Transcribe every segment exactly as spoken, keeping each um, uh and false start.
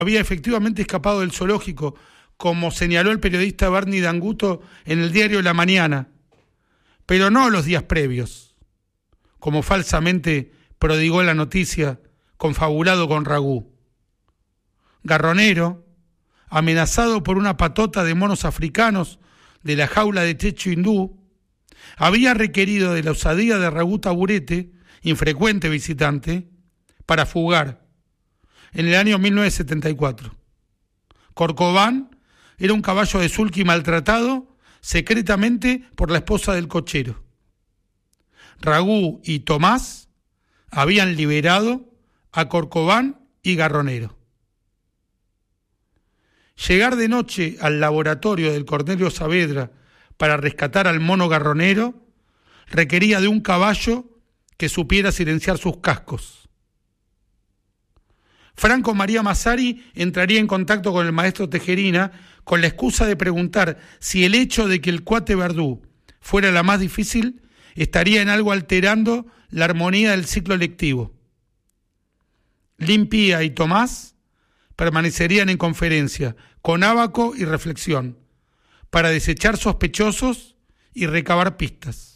había efectivamente escapado del zoológico, como señaló el periodista Bernie D'Anguto en el diario La Mañana, pero no los días previos, como falsamente prodigó la noticia, confabulado con Ragú. Garronero, amenazado por una patota de monos africanos de la jaula de techo hindú, había requerido de la osadía de Ragú Taburete, infrecuente visitante, para fugar en el año mil novecientos setenta y cuatro. Corcován era un caballo de sulky maltratado secretamente por la esposa del cochero. Ragú y Tomás habían liberado a Corcován y Garronero. Llegar de noche al laboratorio del Cornelio Saavedra para rescatar al mono Garronero requería de un caballo que supiera silenciar sus cascos. Franco María Massari entraría en contacto con el maestro Tejerina con la excusa de preguntar si el hecho de que el cuate Verdú fuera la más difícil estaría en algo alterando la armonía del ciclo lectivo. Limpia y Tomás permanecerían en conferencia con ábaco y reflexión para desechar sospechosos y recabar pistas.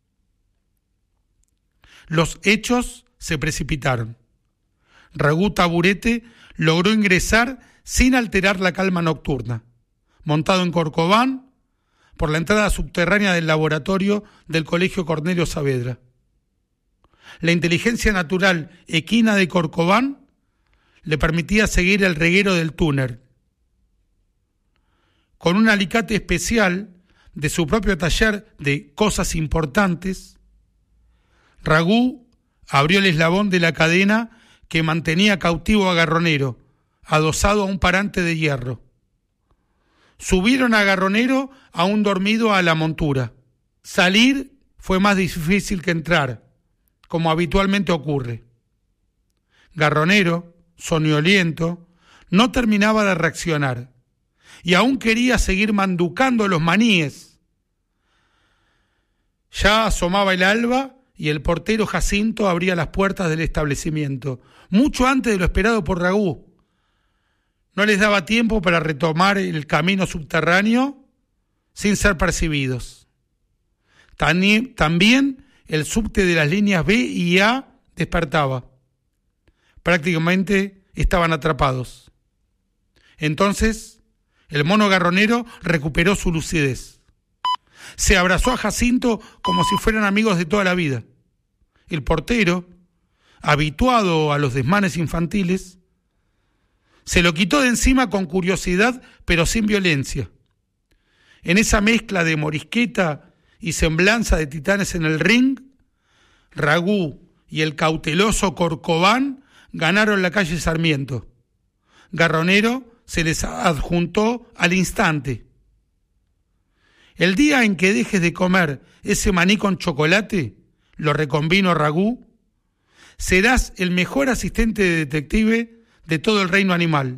Los hechos se precipitaron. Ragú Taburete logró ingresar sin alterar la calma nocturna, montado en Corcován por la entrada subterránea del laboratorio del Colegio Cornelio Saavedra. La inteligencia natural equina de Corcován le permitía seguir el reguero del túnel. Con un alicate especial de su propio taller de cosas importantes, Ragú abrió el eslabón de la cadena que mantenía cautivo a Garronero, adosado a un parante de hierro. Subieron a Garronero aún dormido a la montura. Salir fue más difícil que entrar, como habitualmente ocurre. Garronero, soñoliento, no terminaba de reaccionar y aún quería seguir manducando los maníes. Ya asomaba el alba y el portero Jacinto abría las puertas del establecimiento, mucho antes de lo esperado por Ragú. No les daba tiempo para retomar el camino subterráneo sin ser percibidos. También el subte de las líneas B y A despertaba. Prácticamente estaban atrapados. Entonces, el mono Garronero recuperó su lucidez. Se abrazó a Jacinto como si fueran amigos de toda la vida. El portero, habituado a los desmanes infantiles, se lo quitó de encima con curiosidad, pero sin violencia. En esa mezcla de morisqueta y semblanza de titanes en el ring, Ragú y el cauteloso Corcován ganaron la calle Sarmiento. Garronero se les adjuntó al instante. El día en que dejes de comer ese maní con chocolate, lo reconvino Ragú, serás el mejor asistente de detective de todo el reino animal.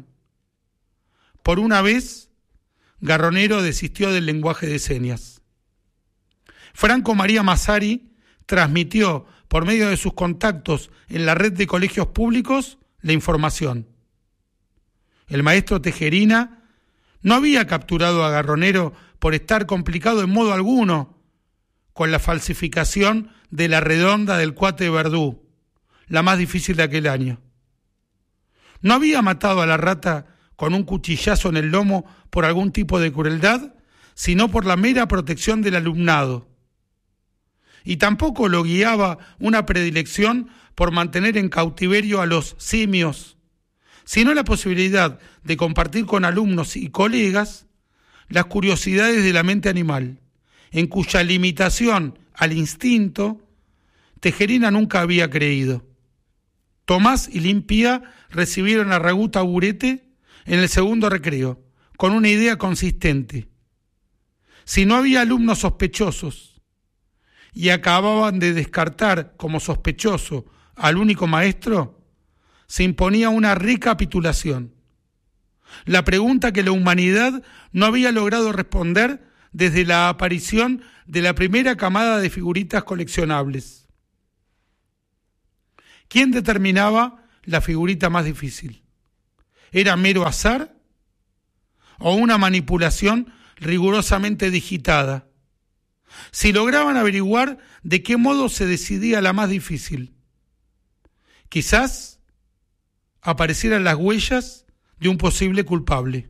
Por una vez, Garronero desistió del lenguaje de señas. Franco María Massari transmitió por medio de sus contactos en la red de colegios públicos la información. El maestro Tejerina no había capturado a Garronero por estar complicado en modo alguno con la falsificación de la redonda del cuate Verdú, la más difícil de aquel año. No había matado a la rata con un cuchillazo en el lomo por algún tipo de crueldad, sino por la mera protección del alumnado. Y tampoco lo guiaba una predilección por mantener en cautiverio a los simios, sino la posibilidad de compartir con alumnos y colegas las curiosidades de la mente animal, en cuya limitación al instinto Tejerina nunca había creído. Tomás y Limpia recibieron a Ragú Taburete en el segundo recreo, con una idea consistente. Si no había alumnos sospechosos y acababan de descartar como sospechoso al único maestro, se imponía una recapitulación. La pregunta que la humanidad no había logrado responder desde la aparición de la primera camada de figuritas coleccionables. ¿Quién determinaba la figurita más difícil? ¿Era mero azar o una manipulación rigurosamente digitada? Si lograban averiguar de qué modo se decidía la más difícil, quizás aparecieran las huellas de un posible culpable.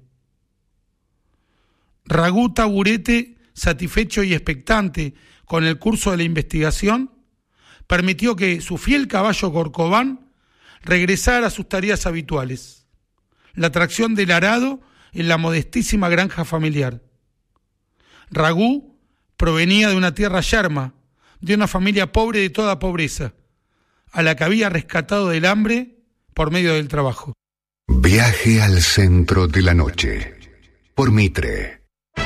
Ragú Taburete, satisfecho y expectante con el curso de la investigación, permitió que su fiel caballo Corcován regresara a sus tareas habituales, la tracción del arado en la modestísima granja familiar. Ragú provenía de una tierra yerma, de una familia pobre de toda pobreza, a la que había rescatado del hambre por medio del trabajo. Viaje al centro de la noche, por Mitre.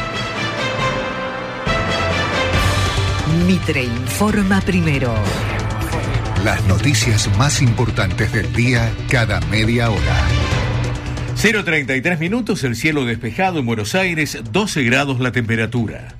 Mitre informa primero. Las noticias más importantes del día cada media hora. cero treinta y tres minutos, el cielo despejado en Buenos Aires, doce grados la temperatura.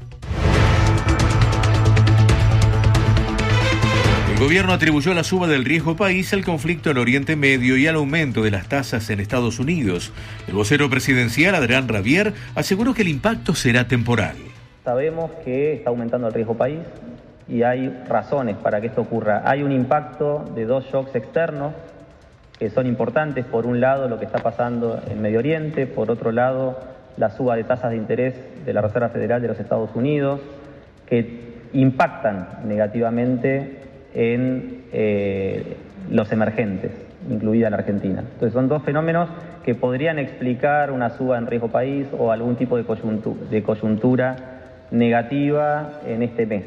El gobierno atribuyó la suba del riesgo país al conflicto en Oriente Medio y al aumento de las tasas en Estados Unidos. El vocero presidencial, Adrián Rabier, aseguró que el impacto será temporal. Sabemos que está aumentando el riesgo país y hay razones para que esto ocurra. Hay un impacto de dos shocks externos que son importantes. Por un lado, lo que está pasando en Medio Oriente, por otro lado, la suba de tasas de interés de la Reserva Federal de los Estados Unidos, que impactan negativamente en eh, los emergentes, incluida la Argentina. Entonces son dos fenómenos que podrían explicar una suba en riesgo país o algún tipo de coyuntura, de coyuntura negativa en este mes.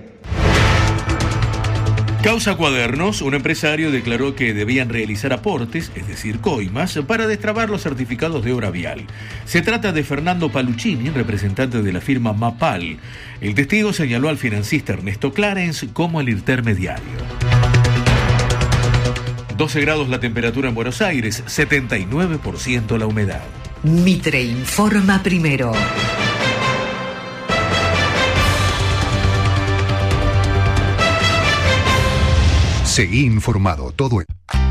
Causa Cuadernos, un empresario declaró que debían realizar aportes, es decir, coimas, para destrabar los certificados de obra vial. Se trata de Fernando Paluccini, representante de la firma Mapal. El testigo señaló al financista Ernesto Clarence como el intermediario. doce grados la temperatura en Buenos Aires, setenta y nueve por ciento la humedad. Mitre informa primero. Seguí informado todo el...